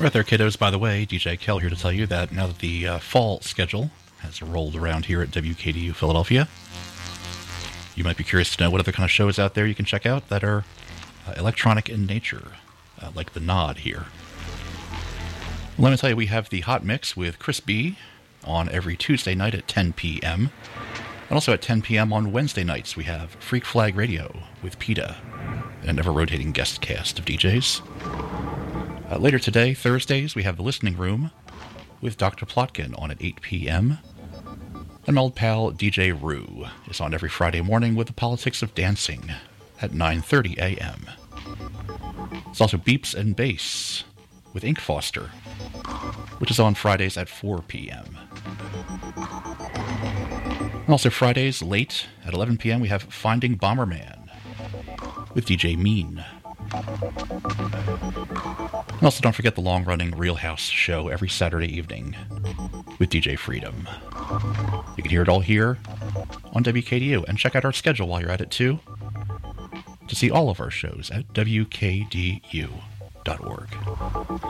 Right there, kiddos. By the way, DJ Kel here to tell you that now that the fall schedule has rolled around here at WKDU Philadelphia, you might be curious to know what other kind of shows out there you can check out that are electronic in nature, like The Nod here. Let me tell you, we have the Hot Mix with Chris B on every Tuesday night at 10 p.m. And also at 10 p.m. on Wednesday nights, we have Freak Flag Radio with PETA, an ever-rotating guest cast of DJs. Later today, Thursdays, we have The Listening Room with Dr. Plotkin on at 8 p.m. And my old pal DJ Rue is on every Friday morning with The Politics of Dancing at 9:30 a.m. It's also Beeps and Bass with Ink Foster, which is on Fridays at 4 p.m. And also Fridays late at 11 p.m. we have Finding Bomberman with DJ Mean. And also don't forget the long-running Real House show every Saturday evening with DJ Freedom. You can hear it all here on WKDU. And check out our schedule while you're at it, too, to see all of our shows at WKDU.org.